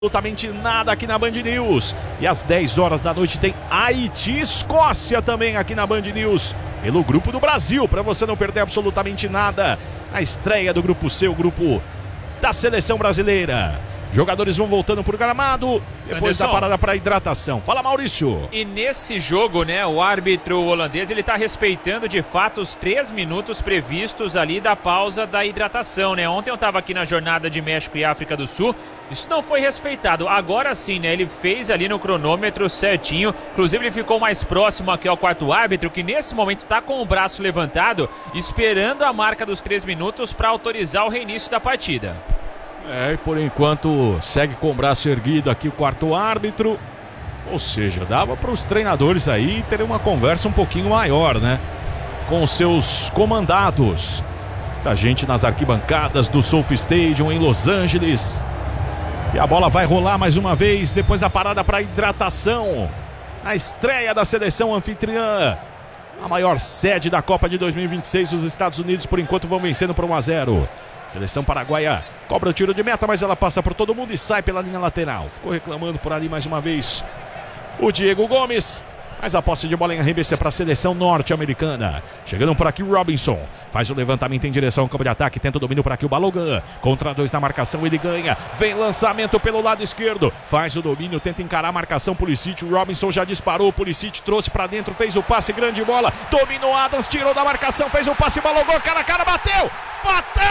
Absolutamente nada aqui na Band News. E às 10 horas da noite tem Haiti e Escócia também aqui na Band News, pelo Grupo do Brasil, para você não perder absolutamente nada. A estreia do Grupo C, o grupo da seleção brasileira. Jogadores vão voltando pro gramado, depois da parada para hidratação. Fala, Maurício. E nesse jogo, né, o árbitro holandês, ele tá respeitando de fato os 3 minutos previstos ali da pausa da hidratação, né? Ontem eu tava aqui na jornada de México e África do Sul, isso não foi respeitado. Agora sim, né, ele fez ali no cronômetro certinho, inclusive ele ficou mais próximo aqui ao quarto árbitro, que nesse momento tá com o braço levantado, esperando a marca dos 3 minutos para autorizar o reinício da partida. E por enquanto segue com o braço erguido aqui o quarto árbitro. Ou seja, dava para os treinadores aí terem uma conversa um pouquinho maior, né? Com os seus comandados. Muita gente nas arquibancadas do Sophie Stadium em Los Angeles. E a bola vai rolar mais uma vez depois da parada para hidratação. Na estreia da seleção anfitriã. A maior sede da Copa de 2026, os Estados Unidos por enquanto vão vencendo por 1-0. Seleção paraguaia cobra o tiro de meta, mas ela passa por todo mundo e sai pela linha lateral. Ficou reclamando por ali mais uma vez o Diego Gomes. Mas a posse de bola em arremesso é para a seleção norte-americana. Chegando por aqui o Robinson. Faz o levantamento em direção ao campo de ataque. Tenta o domínio por aqui o Balogun. Contra 2 na marcação, ele ganha. Vem lançamento pelo lado esquerdo. Faz o domínio, tenta encarar a marcação. Pulisic, o Robinson já disparou. O Pulisic trouxe para dentro, fez o passe, grande bola. Dominou Adams, tirou da marcação, fez o passe, Balogun, cara a cara, bateu. Fatal!